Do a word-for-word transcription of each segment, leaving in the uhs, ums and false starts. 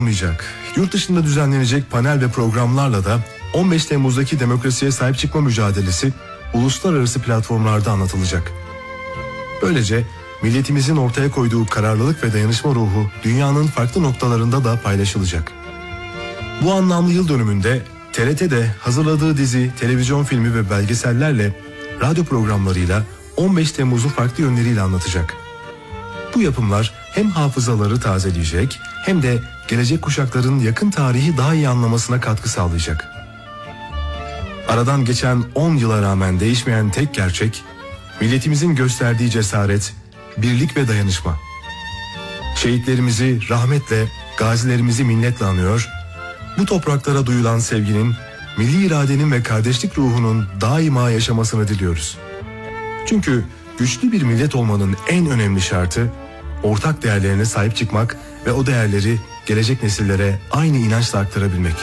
olmayacak. Yurt dışında düzenlenecek panel ve programlarla da on beş Temmuz'daki demokrasiye sahip çıkma mücadelesi uluslararası platformlarda anlatılacak. Böylece milletimizin ortaya koyduğu kararlılık ve dayanışma ruhu dünyanın farklı noktalarında da paylaşılacak. Bu anlamlı yıl dönümünde T R T'de hazırladığı dizi, televizyon filmi ve belgesellerle, radyo programlarıyla on beş Temmuz'u farklı yönleriyle anlatacak. Bu yapımlar hem hafızaları tazeleyecek hem de gelecek kuşakların yakın tarihi daha iyi anlamasına katkı sağlayacak. Aradan geçen on yıla rağmen değişmeyen tek gerçek, milletimizin gösterdiği cesaret, birlik ve dayanışma. Şehitlerimizi rahmetle, gazilerimizi minnetle anıyor, bu topraklara duyulan sevginin, milli iradenin ve kardeşlik ruhunun daima yaşamasını diliyoruz. Çünkü güçlü bir millet olmanın en önemli şartı, ortak değerlerine sahip çıkmak ve o değerleri gelecek nesillere aynı inançla aktarabilmek.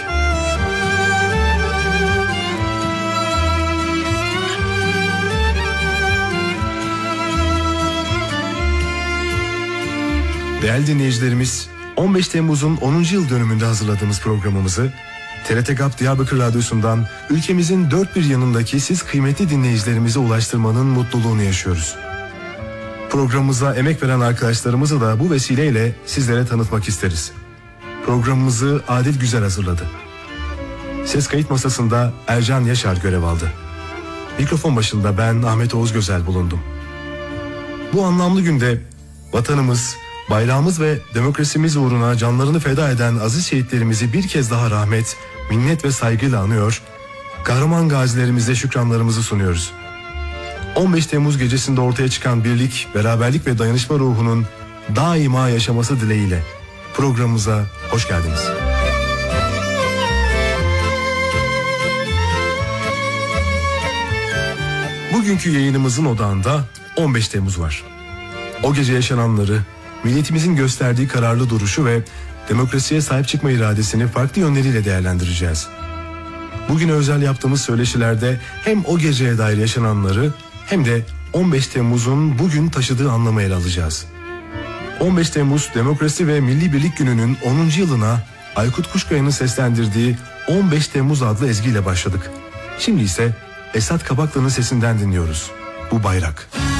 Değerli dinleyicilerimiz, on beş Temmuz'un onuncu yıl dönümünde hazırladığımız programımızı T R T GAP Diyarbakır Radyosu'ndan ülkemizin dört bir yanındaki siz kıymetli dinleyicilerimize ulaştırmanın mutluluğunu yaşıyoruz. Programımıza emek veren arkadaşlarımızı da bu vesileyle sizlere tanıtmak isteriz. Programımızı Adil Güzel hazırladı. Ses kayıt masasında Ercan Yaşar görev aldı. Mikrofon başında ben Ahmet Oğuz Gözel bulundum. Bu anlamlı günde vatanımız, bayrağımız ve demokrasimiz uğruna canlarını feda eden aziz şehitlerimizi bir kez daha rahmet, minnet ve saygıyla anıyor, kahraman gazilerimize şükranlarımızı sunuyoruz. on beş Temmuz gecesinde ortaya çıkan birlik, beraberlik ve dayanışma ruhunun daima yaşaması dileğiyle programımıza hoş geldiniz. Bugünkü yayınımızın odağında on beş Temmuz var. O gece yaşananları, milletimizin gösterdiği kararlı duruşu ve demokrasiye sahip çıkma iradesini farklı yönleriyle değerlendireceğiz. Bugün özel yaptığımız söyleşilerde hem o geceye dair yaşananları hem de on beş Temmuz'un bugün taşıdığı anlamı ele alacağız. on beş Temmuz Demokrasi ve Milli Birlik Günü'nün onuncu yılına Aykut Kuşkaya'nın seslendirdiği on beş Temmuz adlı ezgiyle başladık. Şimdi ise Esat Kabaklı'nın sesinden dinliyoruz. Bu bayrak.